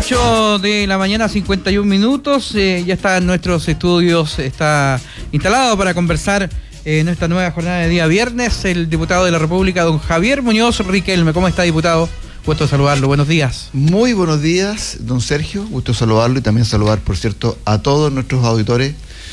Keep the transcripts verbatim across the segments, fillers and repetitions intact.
ocho de la mañana, cincuenta y un minutos. Eh, ya está en nuestros estudios, está instalado para conversar eh, en esta nueva jornada de día viernes el diputado de la República, don Javier Muñoz Riquelme. ¿Cómo está, diputado? Gusto saludarlo, buenos días. Muy buenos días, don Sergio, gusto saludarlo y también saludar, por cierto, a todos nuestros auditores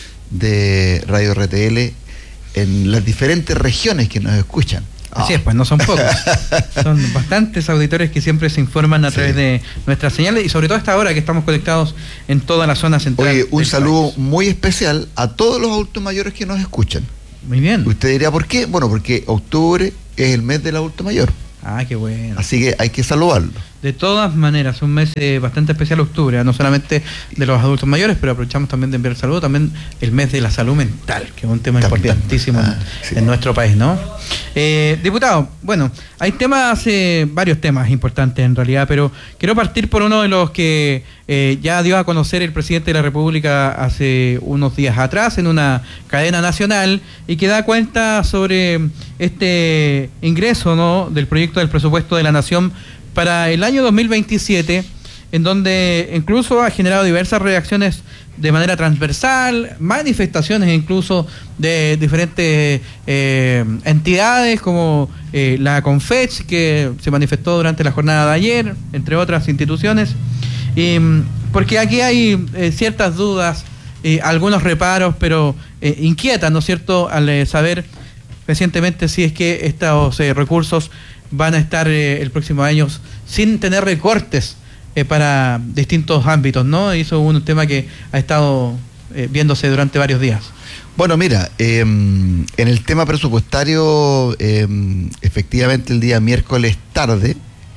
de Radio R T L en las diferentes regiones que nos escuchan. Así es, pues no son pocos. Son bastantes auditores que siempre se informan a sí. través de nuestras señales y sobre todo a esta hora que estamos conectados en toda la zona central. Oye, un saludo país. muy especial a todos los adultos mayores que nos escuchan. Muy bien. Usted dirá, ¿por qué? Bueno, porque octubre es el mes del adulto mayor. Ah, qué bueno. Así que hay que saludarlo. De todas maneras, un mes eh, bastante especial octubre, no solamente de los adultos mayores, pero aprovechamos también de enviar el saludo, también el mes de la salud mental, que es un tema también importantísimo ah, en, sí. en nuestro país, ¿no? Eh, diputado, bueno, hay temas, eh, varios temas importantes en realidad, pero quiero partir por uno de los que eh, ya dio a conocer el presidente de la República hace unos días atrás en una cadena nacional y que da cuenta sobre este ingreso, ¿no?, del proyecto del presupuesto de la Nación para el año dos mil veintisiete, en donde incluso ha generado diversas reacciones de manera transversal, manifestaciones incluso de diferentes eh, entidades como eh, la CONFECH, que se manifestó durante la jornada de ayer, entre otras instituciones, y, porque aquí hay eh, ciertas dudas, eh, algunos reparos, pero eh, inquietan, ¿no es cierto?, al eh, saber recientemente si es que estos eh, recursos van a estar eh, el próximo año sin tener recortes eh, para distintos ámbitos, ¿no? Y eso es un tema que ha estado eh, viéndose durante varios días. Bueno, mira, eh, en el tema presupuestario, eh, efectivamente el día miércoles tarde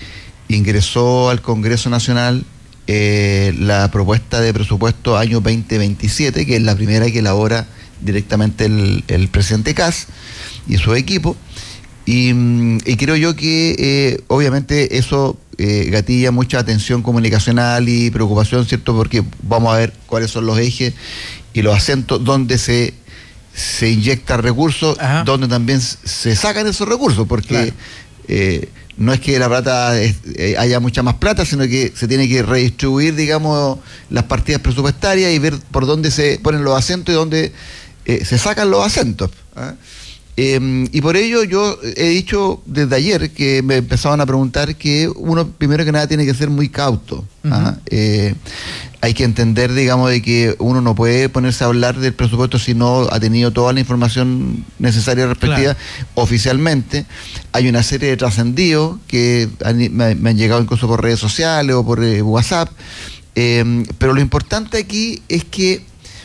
ingresó al Congreso Nacional eh, la propuesta de presupuesto año veinte veintisiete, que es la primera que elabora directamente el, el presidente Kast y su equipo. Y, y creo yo que eh, obviamente eso eh, gatilla mucha atención comunicacional y preocupación, ¿cierto? Porque vamos a ver cuáles son los ejes y los acentos donde se, se inyectan recursos, Ajá. donde también se sacan esos recursos, porque claro. eh, no es que la plata es, eh, haya mucha más plata, sino que se tiene que redistribuir, digamos, las partidas presupuestarias y ver por dónde se ponen los acentos y dónde eh, se sacan los acentos, ¿eh? Eh, y por ello yo he dicho desde ayer que me empezaban a preguntar que uno primero que nada tiene que ser muy cauto. Uh-huh. ¿ah? eh, hay que entender, digamos, de que uno no puede ponerse a hablar del presupuesto si no ha tenido toda la información necesaria respectiva claro. oficialmente. Hay una serie de trascendidos que han, me, me han llegado incluso por redes sociales o por eh, WhatsApp, eh, pero lo importante aquí es que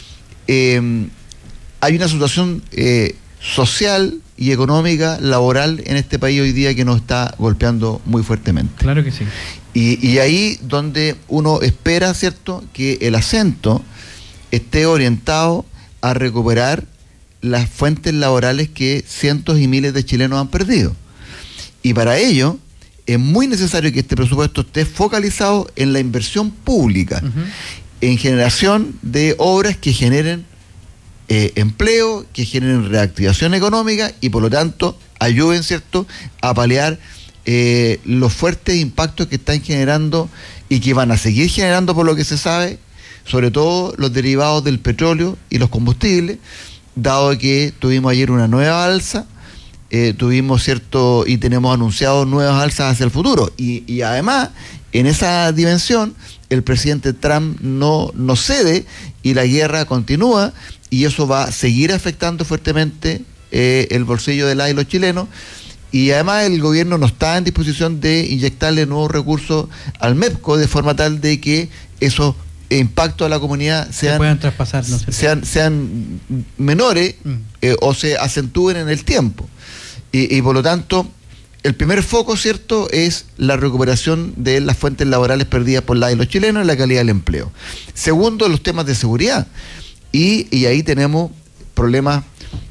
eh, hay una situación eh, social y económica, laboral en este país hoy día que nos está golpeando muy fuertemente. Claro que sí. Y, y ahí donde uno espera, ¿cierto?, que el acento esté orientado a recuperar las fuentes laborales que cientos y miles de chilenos han perdido. Y para ello es muy necesario que este presupuesto esté focalizado en la inversión pública, uh-huh. en generación de obras que generen Eh, empleo, que generen reactivación económica y por lo tanto ayuden, ¿cierto?, a paliar eh, los fuertes impactos que están generando y que van a seguir generando, por lo que se sabe, sobre todo los derivados del petróleo y los combustibles, dado que tuvimos ayer una nueva alza, eh, tuvimos, ¿cierto?, y tenemos anunciado nuevas alzas hacia el futuro. Y, y además, en esa dimensión, el presidente Trump no, no cede y la guerra continúa, y eso va a seguir afectando fuertemente eh, el bolsillo de las y los chilenos, y además el gobierno no está en disposición de inyectarle nuevos recursos al MEPCO de forma tal de que esos impactos a la comunidad sean, se puedan traspasar, no sé, sean, sean menores mm. eh, o se acentúen en el tiempo. Y, y por lo tanto, el primer foco, ¿cierto?, es la recuperación de las fuentes laborales perdidas por las y los chilenos y la calidad del empleo. Segundo, los temas de seguridad. Y, y ahí tenemos problemas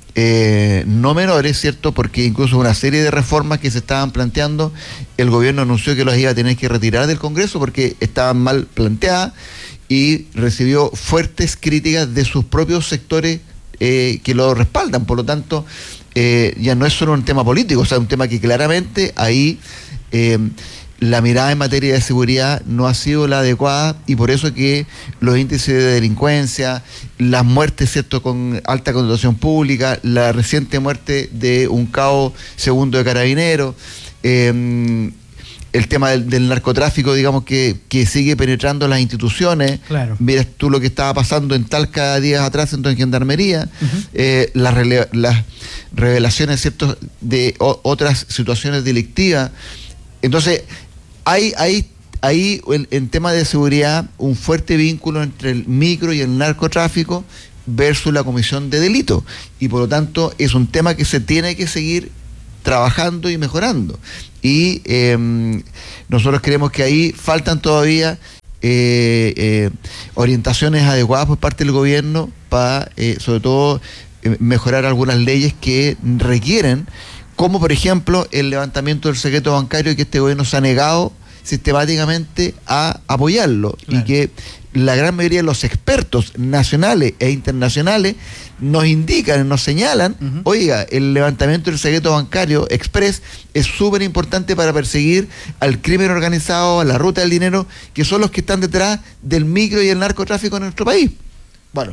eh, no menores, ¿cierto? Porque incluso una serie de reformas que se estaban planteando, el gobierno anunció que las iba a tener que retirar del Congreso porque estaban mal planteadas y recibió fuertes críticas de sus propios sectores eh, que lo respaldan. Por lo tanto, eh, ya no es solo un tema político, o sea, un tema que claramente ahí eh, la mirada en materia de seguridad no ha sido la adecuada y por eso que los índices de delincuencia, las muertes, ¿cierto?, con alta connotación pública, la reciente muerte de un cabo segundo de Carabineros, eh, el tema del, del narcotráfico, digamos, que, que sigue penetrando las instituciones. Claro. Miras tú lo que estaba pasando en Talca días atrás en Gendarmería, uh-huh. eh, las, rele- las revelaciones, ¿cierto?, de o, otras situaciones delictivas. Entonces, hay, hay, hay en, en tema de seguridad un fuerte vínculo entre el micro y el narcotráfico versus la comisión de delitos. Y por lo tanto, es un tema que se tiene que seguir trabajando y mejorando. Y eh, nosotros creemos que ahí faltan todavía eh, eh, orientaciones adecuadas por parte del gobierno para, eh, sobre todo, eh, mejorar algunas leyes que requieren, como por ejemplo el levantamiento del secreto bancario, que este gobierno se ha negado sistemáticamente a apoyarlo. Claro. Y que la gran mayoría de los expertos nacionales e internacionales nos indican, nos señalan, uh-huh. oiga, el levantamiento del secreto bancario express es súper importante para perseguir al crimen organizado, a la ruta del dinero, que son los que están detrás del micro y el narcotráfico en nuestro país. Bueno,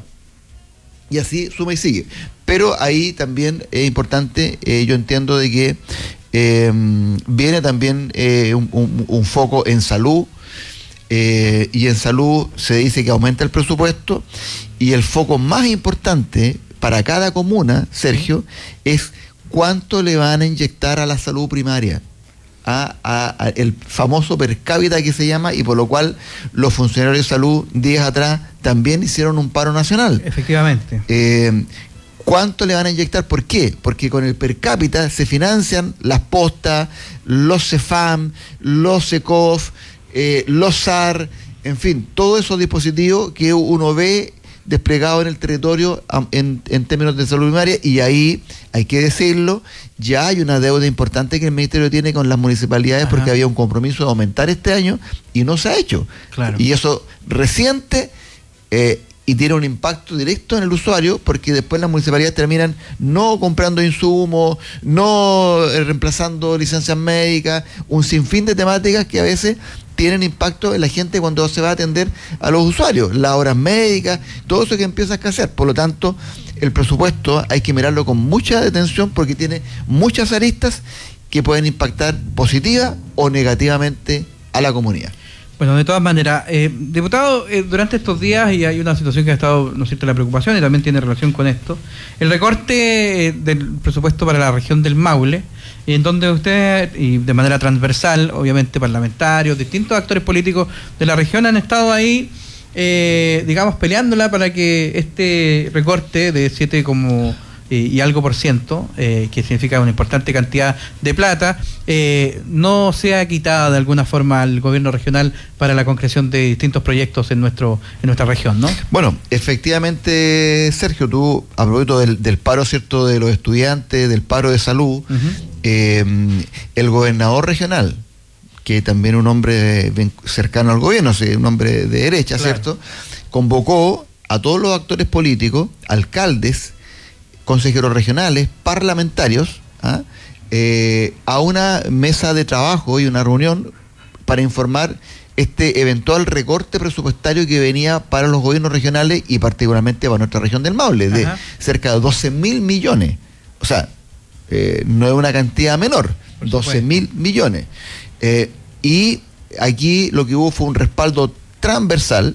y así suma y sigue. Pero ahí también es importante, eh, yo entiendo de que eh, viene también eh, un, un, un foco en salud, eh, y en salud se dice que aumenta el presupuesto, y el foco más importante para cada comuna, Sergio, es cuánto le van a inyectar a la salud primaria, a, a, a el famoso per cápita que se llama, y por lo cual los funcionarios de salud días atrás también hicieron un paro nacional. Efectivamente. Eh, ¿Cuánto le van a inyectar? ¿Por qué? Porque con el per cápita se financian las postas, los CEFAM, los SECOF, eh, los S A R, en fin, todos esos dispositivos que uno ve desplegados en el territorio en, en términos de salud primaria, y ahí, hay que decirlo, ya hay una deuda importante que el Ministerio tiene con las municipalidades. Ajá. Porque había un compromiso de aumentar este año y no se ha hecho. Claro. Y eso reciente... Eh, y tiene un impacto directo en el usuario, porque después las municipalidades terminan no comprando insumos, no eh, reemplazando licencias médicas, un sinfín de temáticas que a veces tienen impacto en la gente cuando se va a atender a los usuarios, las horas médicas, todo eso que empieza a escasear. Por lo tanto, el presupuesto hay que mirarlo con mucha atención, porque tiene muchas aristas que pueden impactar positiva o negativamente a la comunidad. Bueno, de todas maneras, eh, diputado, eh, durante estos días, y hay una situación que ha estado, ¿no es cierto?, la preocupación, y también tiene relación con esto, el recorte eh, del presupuesto para la región del Maule, en donde usted, y de manera transversal, obviamente parlamentarios, distintos actores políticos de la región han estado ahí, eh, digamos, peleándola para que este recorte de siete como... y algo por ciento, eh, que significa una importante cantidad de plata, eh, no sea quitada de alguna forma al gobierno regional para la concreción de distintos proyectos en nuestro en nuestra región, ¿no? Bueno, efectivamente, Sergio, tú, a propósito del, del paro, ¿cierto?, de los estudiantes, del paro de salud, uh-huh. eh, el gobernador regional, que también un hombre cercano al gobierno, un hombre de derecha, claro. ¿cierto?, convocó a todos los actores políticos, alcaldes, consejeros regionales, parlamentarios, ¿ah? eh, a una mesa de trabajo y una reunión para informar este eventual recorte presupuestario que venía para los gobiernos regionales y particularmente para nuestra región del Maule, de Ajá. cerca de doce mil millones. O sea, eh, no es una cantidad menor, doce mil millones. Eh, y aquí lo que hubo fue un respaldo transversal,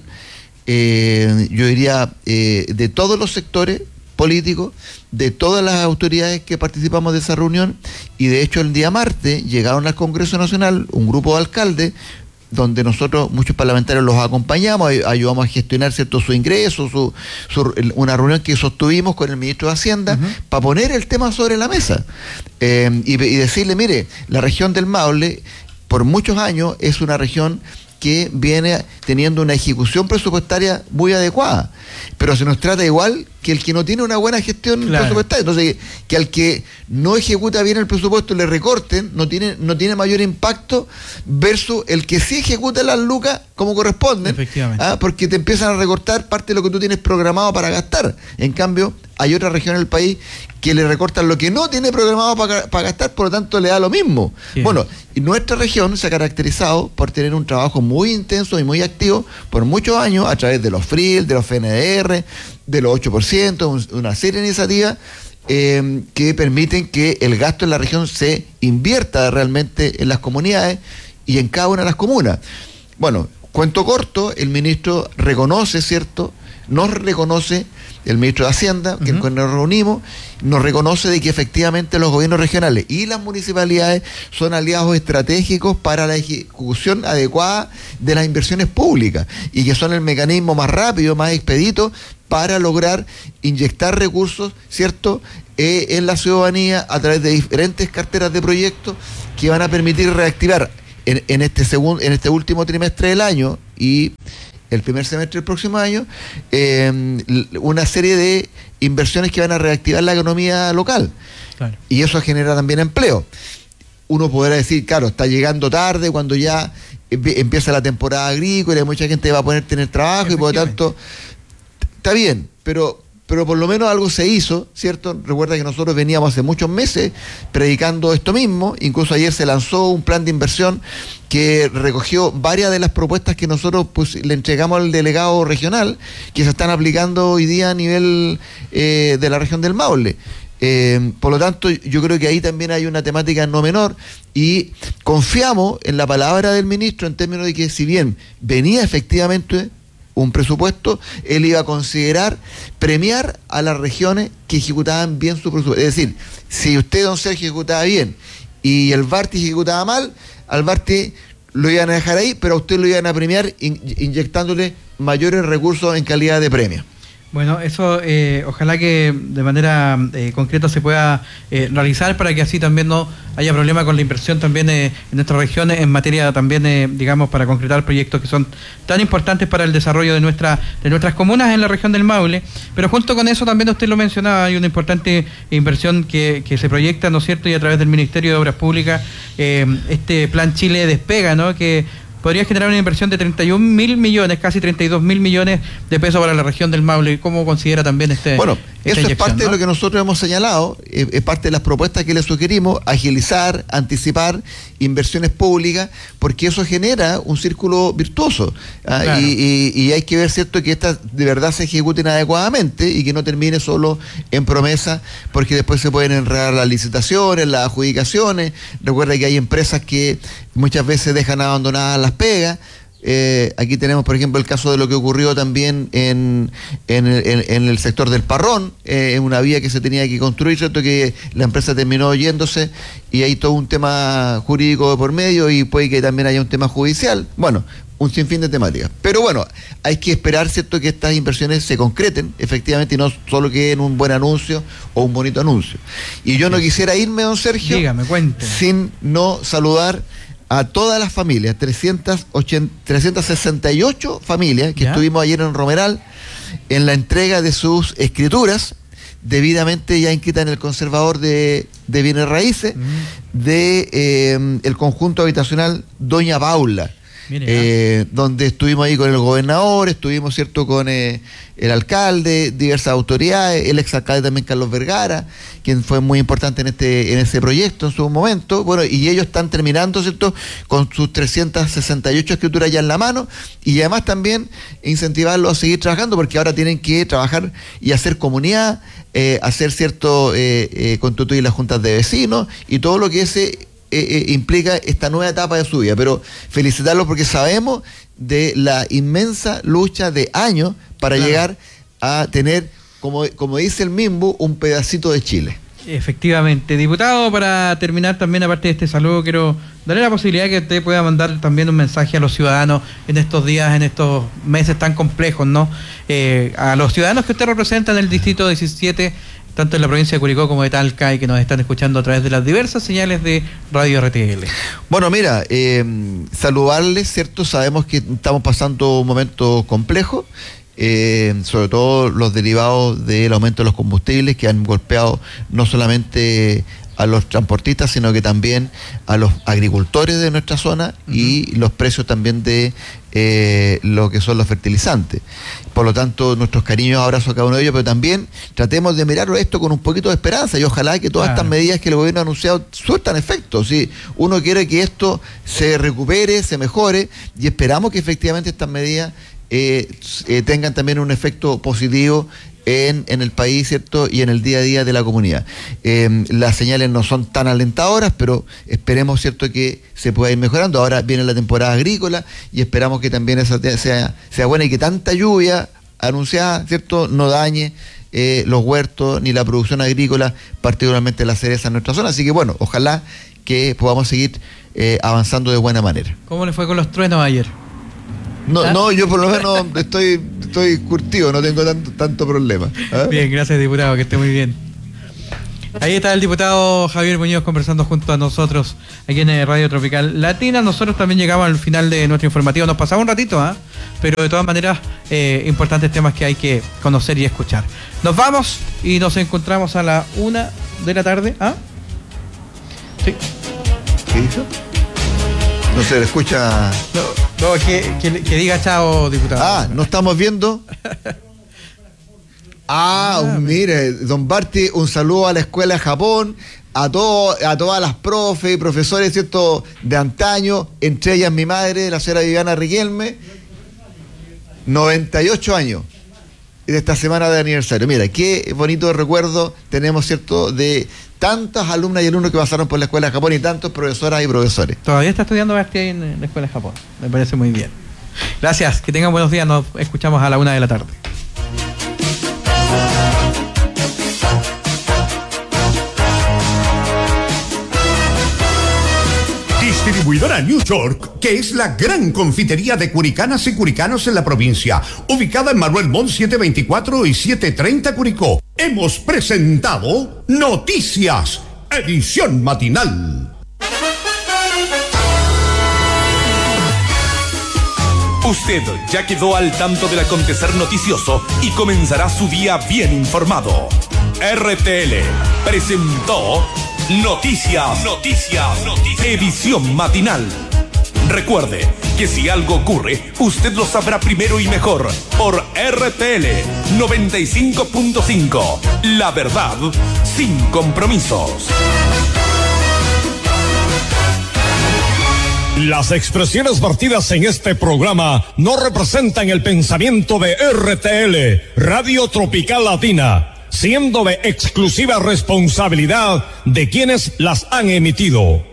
eh, yo diría, eh, de todos los sectores políticos, de todas las autoridades que participamos de esa reunión, y de hecho el día martes llegaron al Congreso Nacional un grupo de alcaldes, donde nosotros, muchos parlamentarios, los acompañamos, ayudamos a gestionar, ¿cierto?, su ingreso, su, su, una reunión que sostuvimos con el ministro de Hacienda, uh-huh. para poner el tema sobre la mesa, eh, y, y decirle, mire, la región del Maule, por muchos años, es una región que viene teniendo una ejecución presupuestaria muy adecuada, pero se nos trata igual que el que no tiene una buena gestión claro. presupuestaria. Entonces, que al que no ejecuta bien el presupuesto le recorten, no tiene, no tiene mayor impacto versus el que sí ejecuta las lucas como corresponde, efectivamente. ¿ah? Porque te empiezan a recortar parte de lo que tú tienes programado para gastar. En cambio, hay otras regiones del país que le recortan lo que no tiene programado para, para gastar, por lo tanto le da lo mismo. Sí. Bueno, y nuestra región se ha caracterizado por tener un trabajo muy intenso y muy activo por muchos años a través de los F R I L, de los F N D R, de los ocho por ciento, una serie de iniciativas eh, que permiten que el gasto en la región se invierta realmente en las comunidades y en cada una de las comunas. Bueno, cuento corto, el ministro reconoce, ¿cierto? Nos reconoce, el ministro de Hacienda, uh-huh. que cuando nos reunimos, nos reconoce de que efectivamente los gobiernos regionales y las municipalidades son aliados estratégicos para la ejecución adecuada de las inversiones públicas y que son el mecanismo más rápido, más expedito para lograr inyectar recursos, ¿cierto?, eh, en la ciudadanía a través de diferentes carteras de proyectos que van a permitir reactivar en, en este segundo, en este último trimestre del año y el primer semestre del próximo año, eh, una serie de inversiones que van a reactivar la economía local. Claro. Y eso genera también empleo. Uno podrá decir, claro, está llegando tarde cuando ya empieza la temporada agrícola y mucha gente va a poder tener trabajo y por lo tanto, está bien, pero... pero por lo menos algo se hizo, ¿cierto? Recuerda que nosotros veníamos hace muchos meses predicando esto mismo, incluso ayer se lanzó un plan de inversión que recogió varias de las propuestas que nosotros pues, le entregamos al delegado regional, que se están aplicando hoy día a nivel eh, de la región del Maule. Eh, por lo tanto, yo creo que ahí también hay una temática no menor y confiamos en la palabra del ministro en términos de que si bien venía efectivamente un presupuesto, él iba a considerar premiar a las regiones que ejecutaban bien su presupuesto. Es decir, si usted, don Sergio, ejecutaba bien y el Barti ejecutaba mal, al Barti lo iban a dejar ahí, pero a usted lo iban a premiar in- inyectándole mayores recursos en calidad de premio. Bueno, eso eh, ojalá que de manera eh, concreta se pueda eh, realizar para que así también no haya problema con la inversión también eh, en nuestras regiones en materia también, eh, digamos, para concretar proyectos que son tan importantes para el desarrollo de nuestra de nuestras comunas en la región del Maule. Pero junto con eso también usted lo mencionaba, hay una importante inversión que, que se proyecta, ¿no es cierto? Y a través del Ministerio de Obras Públicas, eh, este Plan Chile Despega, ¿no? Que podría generar una inversión de treinta y un mil millones, casi treinta y dos mil millones de pesos para la región del Maule. ¿Cómo considera también este? Bueno, eso es parte, ¿no?, de lo que nosotros hemos señalado, eh, es parte de las propuestas que le sugerimos, agilizar, anticipar inversiones públicas, porque eso genera un círculo virtuoso. ¿ah? Claro. Y, y, y hay que ver, ¿cierto?, que estas de verdad se ejecuten adecuadamente y que no termine solo en promesas, porque después se pueden enredar las licitaciones, las adjudicaciones. Recuerda que hay empresas que muchas veces dejan abandonadas las pegas. Eh, aquí tenemos, por ejemplo, el caso de lo que ocurrió también en, en, en, en el sector del Parrón, eh, en una vía que se tenía que construir, ¿cierto?, que la empresa terminó yéndose y hay todo un tema jurídico de por medio y puede que también haya un tema judicial. Bueno, un sinfín de temáticas. Pero bueno, hay que esperar, ¿cierto?, que estas inversiones se concreten efectivamente y no solo queden un buen anuncio o un bonito anuncio. Y yo no quisiera irme, don Sergio, dígame, cuente, sin no saludar a todas las familias, trescientas sesenta y ocho familias que ¿ya? estuvimos ayer en Romeral en la entrega de sus escrituras debidamente ya inscritas en el conservador de, de bienes raíces mm. de eh, el conjunto habitacional Doña Paula. Eh, donde estuvimos ahí con el gobernador, estuvimos, cierto, con eh, el alcalde, diversas autoridades, el exalcalde también Carlos Vergara, quien fue muy importante en este en ese proyecto en su momento. Bueno, y ellos están terminando, cierto, con sus trescientas sesenta y ocho escrituras ya en la mano, y además también incentivarlos a seguir trabajando, porque ahora tienen que trabajar y hacer comunidad, eh, hacer, cierto, eh, eh, constituir las juntas de vecinos y todo lo que ese Eh, eh, implica esta nueva etapa de su vida. Pero felicitarlos porque sabemos de la inmensa lucha de años para claro. llegar a tener, como, como dice el mismo, un pedacito de Chile. Efectivamente. Diputado, para terminar también, aparte de este saludo, quiero darle la posibilidad que usted pueda mandar también un mensaje a los ciudadanos en estos días, en estos meses tan complejos, ¿no? Eh, a los ciudadanos que usted representa en el distrito diecisiete, tanto en la provincia de Curicó como de Talca, y que nos están escuchando a través de las diversas señales de Radio R T L. Bueno, mira, eh, saludarles, ¿cierto? Sabemos que estamos pasando un momento complejo, eh, sobre todo los derivados del aumento de los combustibles que han golpeado no solamente a los transportistas, sino que también a los agricultores de nuestra zona uh-huh. y los precios también de eh, lo que son los fertilizantes. Por lo tanto, nuestros cariños, abrazos a cada uno de ellos, pero también tratemos de mirar esto con un poquito de esperanza y ojalá que todas claro. estas medidas que el gobierno ha anunciado sueltan efecto. ¿Sí? Uno quiere que esto se recupere, se mejore y esperamos que efectivamente estas medidas eh, eh, tengan también un efecto positivo En, en el país, ¿cierto? Y en el día a día de la comunidad. Eh, las señales no son tan alentadoras, pero esperemos, ¿cierto?, que se pueda ir mejorando. Ahora viene la temporada agrícola y esperamos que también esa sea, sea buena y que tanta lluvia anunciada, ¿cierto?, no dañe eh, los huertos ni la producción agrícola, particularmente la cereza en nuestra zona. Así que bueno, ojalá que podamos seguir eh, avanzando de buena manera. ¿Cómo le fue con los truenos ayer? No, ¿Ah? no, yo por lo menos estoy, estoy curtido, no tengo tanto, tanto problema. ¿Ah? Bien, gracias, diputado, que esté muy bien. Ahí está el diputado Javier Muñoz conversando junto a nosotros aquí en Radio Tropical Latina. Nosotros también llegamos al final de nuestro informativo. Nos pasaba un ratito, ¿eh? Pero de todas maneras, eh, importantes temas que hay que conocer y escuchar. Nos vamos y nos encontramos a la una de la tarde. ¿Ah? Sí. ¿Qué hizo? No se le escucha. No, no que, que, que diga chao, diputado. Ah, ¿no estamos viendo? Ah, ah mire, don Barty, un saludo a la escuela de Japón, a todo, a todas las profes y profesores, ¿cierto?, de antaño, entre ellas mi madre, la señora Viviana Riquelme, noventa y ocho años de esta semana de aniversario. Mira, qué bonito recuerdo tenemos, ¿cierto?, de tantas alumnas y alumnos que pasaron por la escuela de Japón y tantos profesoras y profesores. Todavía está estudiando Barty ahí en la escuela de Japón, me parece muy bien. Gracias, que tengan buenos días, nos escuchamos a la una de la tarde. Distribuidora New York, que es la gran confitería de curicanas y curicanos en la provincia, ubicada en Manuel Montt setecientos veinticuatro y setecientos treinta Curicó. Hemos presentado Noticias, edición matinal. Usted ya quedó al tanto del acontecer noticioso y comenzará su día bien informado. R T L presentó Noticias, Noticias, Noticias, edición matinal. Recuerde que si algo ocurre, usted lo sabrá primero y mejor por R T L noventa y cinco punto cinco. La verdad sin compromisos. Las expresiones vertidas en este programa no representan el pensamiento de R T L, Radio Tropical Latina, siendo de exclusiva responsabilidad de quienes las han emitido.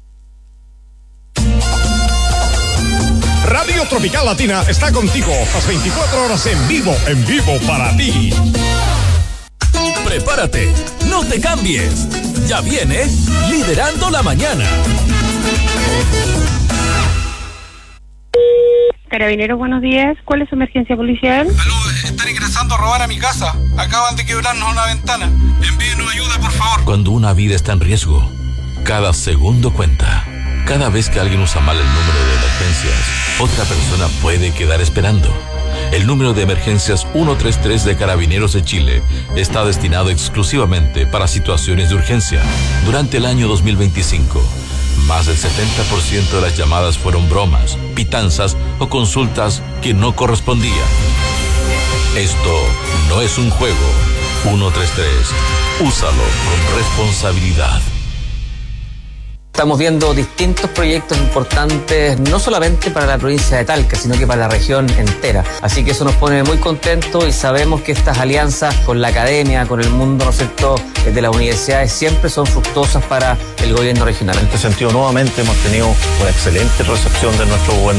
Radio Tropical Latina está contigo las veinticuatro horas en vivo, en vivo para ti. Prepárate, no te cambies. Ya viene Liderando la Mañana. Carabineros, buenos días. ¿Cuál es su emergencia policial? Aló, están ingresando a robar a mi casa. Acaban de quebrarnos una ventana. Envíenos ayuda, por favor. Cuando una vida está en riesgo, cada segundo cuenta. Cada vez que alguien usa mal el número de emergencias, otra persona puede quedar esperando. El número de emergencias ciento treinta y tres de Carabineros de Chile está destinado exclusivamente para situaciones de urgencia. Durante el año dos mil veinticinco, más del setenta por ciento de las llamadas fueron bromas, pitanzas o consultas que no correspondían. Esto no es un juego. ciento treinta y tres. Úsalo con responsabilidad. Estamos viendo distintos proyectos importantes, no solamente para la provincia de Talca, sino que para la región entera. Así que eso nos pone muy contentos y sabemos que estas alianzas con la academia, con el mundo, ¿no es cierto?, de las universidades siempre son fructuosas para el gobierno regional. En este sentido, nuevamente hemos tenido una excelente recepción de nuestro gobernador.